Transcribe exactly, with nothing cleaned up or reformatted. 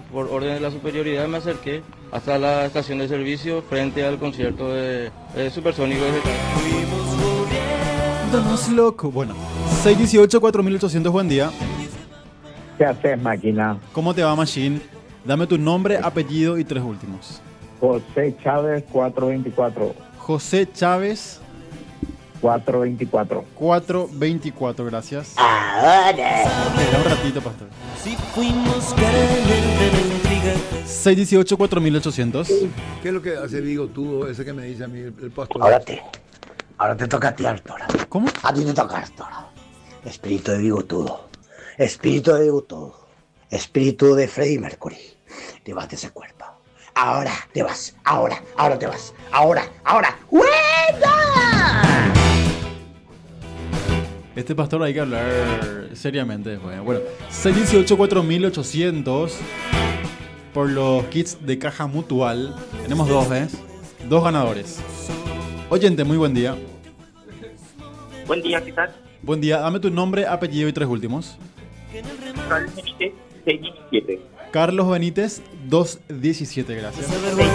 por orden de la superioridad me acerqué hasta la estación de servicio frente al concierto de, de Supersónico de G K. Danos loco. Bueno, seis dieciocho cuatro mil ochocientos, buen día. ¿Qué haces, máquina? ¿Cómo te va, Machine? Dame tu nombre, apellido y tres últimos. José Chávez cuatrocientos veinticuatro. José Chávez cuatrocientos veinticuatro. cuatrocientos veinticuatro, gracias. Ahora. Espera un ratito, pastor. Si fuimos claramente la intriga. seis dieciocho cuatro mil ochocientos. ¿Qué es lo que hace bigotudo ese que me dice a mí el, el pastor? Ahora te, ahora te toca a ti, Arturo. ¿Cómo? A ti te toca, Arturo. Espíritu de bigotudo. Espíritu de bigotudo. Espíritu de Freddie Mercury. Llévate ese cuerpo. Ahora te vas. Ahora, ahora te vas. Ahora, ahora. ¡Huenda! Este pastor hay que hablar seriamente después. Bueno, seis dieciocho cuatro mil ochocientos por los kits de caja mutual. Tenemos dos, ¿ves? Dos ganadores. Oyente, muy buen día. Buen día, ¿qué tal? Buen día, dame tu nombre, apellido y tres últimos. Carlos Benítez, seiscientos diecisiete. Carlos Benítez, doscientos diecisiete, gracias.